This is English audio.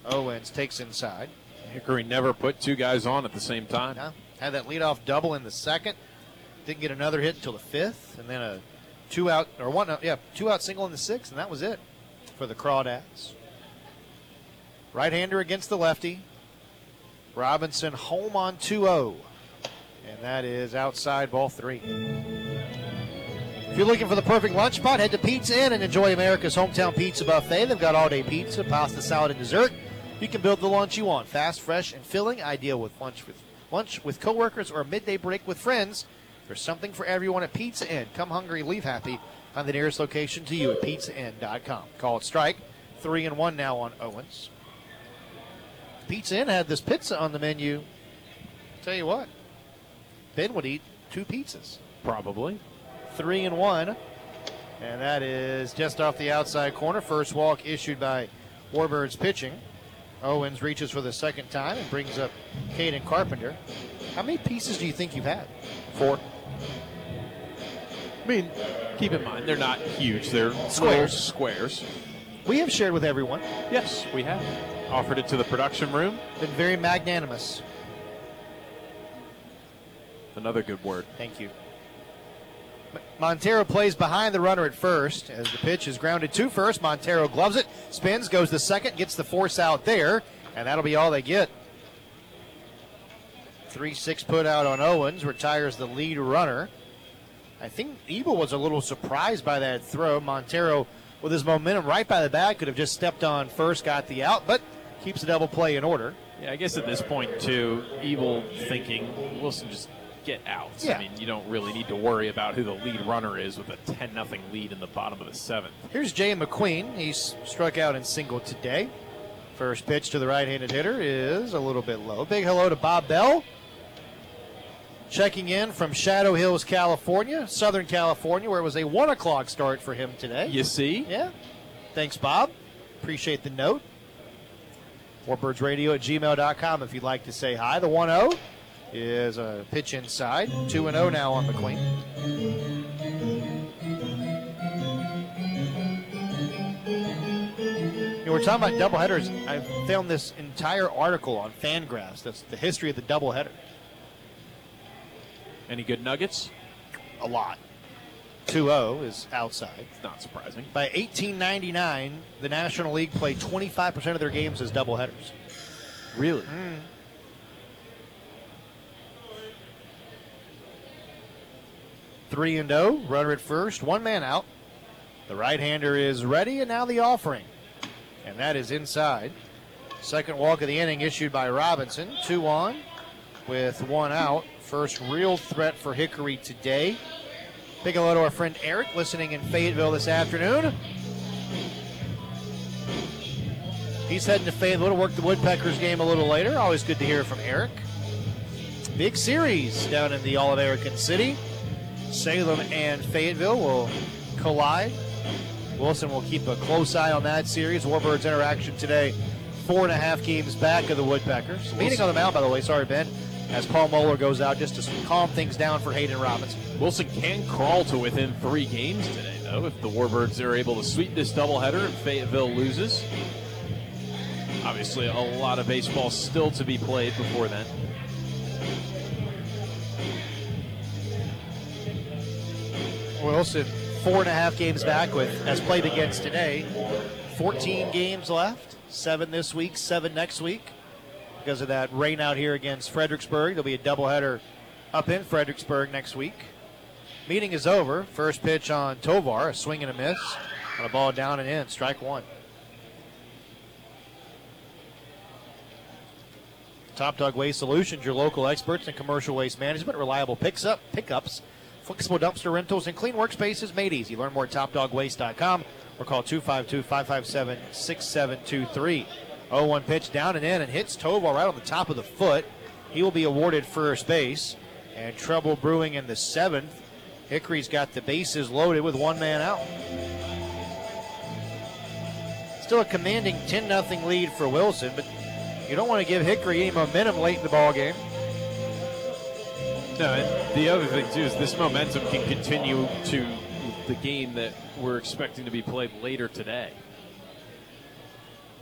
Owens takes inside. Hickory never put two guys on at the same time. Yeah. Had that leadoff double in the second. Didn't get another hit until the fifth, and then a two out single in the sixth, and that was it for the Crawdads. Right-hander against the lefty. Robinson home on 2-0, and that is outside ball 3. If you're looking for the perfect lunch spot, head to Pizza Inn and enjoy America's hometown pizza buffet. They've got all-day pizza, pasta, salad, and dessert. You can build the lunch you want, fast, fresh, and filling, ideal with lunch with coworkers or a midday break with friends. There's something for everyone at Pizza Inn. Come hungry, leave happy. Find the nearest location to you at pizzainn.com. Call it strike. 3-1 now on Owens. Pizza Inn had this pizza on the menu. Tell you what, Ben would eat 2 pizzas. Probably. 3-1, and that is just off the outside corner. First walk issued by Warbirds pitching. Owens reaches for the second time and brings up Caden Carpenter. How many pieces do you think you've had? 4. I mean, keep in mind, they're not huge. They're squares. We have shared with everyone. Yes, we have. Offered it to the production room. Been very magnanimous. Another good word. Thank you. Montero plays behind the runner at first as the pitch is grounded to first. Montero gloves it, spins, goes to second, gets the force out there, and that'll be all they get. 3-6 put out on Owens, retires the lead runner. I think Ebel was a little surprised by that throw. Montero, with his momentum right by the bag, could have just stepped on first, got the out, but keeps the double play in order. Yeah, I guess at this point, too, Ebel thinking, Wilson, just get out. Yeah. I mean, you don't really need to worry about who the lead runner is with a 10-0 lead in the bottom of the 7th. Here's Jay McQueen. He's struck out in single today. First pitch to the right-handed hitter is a little bit low. Big hello to Bob Bell. Checking in from Shadow Hills, California, Southern California, where it was a 1 o'clock start for him today. You see? Yeah. Thanks, Bob. Appreciate the note. WarbirdsRadio@gmail.com if you'd like to say hi. The 1-0 is a pitch inside. 2-0 now on McQueen. You know, we're talking about doubleheaders. I found this entire article on Fangraphs. That's the history of the doubleheader. Any good nuggets? A lot. 2-0 is outside. It's not surprising. By 1899, the National League played 25% of their games as doubleheaders. Really? 3-0, runner at first, 1 man out. The right-hander is ready, and now the offering. And that is inside. Second walk of the inning issued by Robinson. 2 on with 1 out. First real threat for Hickory today. Big hello to our friend Eric listening in Fayetteville this afternoon. He's heading to Fayetteville to work the Woodpeckers game a little later. Always good to hear from Eric. Big series down in the All-American City. Salem and Fayetteville will collide. Wilson will keep a close eye on that series. Warbirds interaction today, 4.5 games back of the Woodpeckers. Meeting on the mound, by the way, sorry, Ben, as Paul Moeller goes out just to calm things down for Hayden Robinson. Wilson can crawl to within 3 games today, though, if the Warbirds are able to sweep this doubleheader and Fayetteville loses. Obviously, a lot of baseball still to be played before then. Wilson, 4.5 games back with, as played against today, 14 games left, 7 this week, 7 next week. Because of that rain out here against Fredericksburg, there'll be a doubleheader up in Fredericksburg next week. Meeting is over. First pitch on Tovar, a swing and a miss on a ball down and in, strike 1. Top Dog Waste Solutions, your local experts in commercial waste management, reliable pickups, flexible dumpster rentals, and clean workspaces made easy. Learn more at topdogwaste.com or call 252-557-6723. 0-1 pitch down and in and hits Tovar right on the top of the foot. He will be awarded first base. And trouble brewing in the 7th. Hickory's got the bases loaded with 1 man out. Still a commanding 10-0 lead for Wilson, but you don't want to give Hickory any momentum late in the ball game. No, and the other thing, too, is this momentum can continue to the game that we're expecting to be played later today.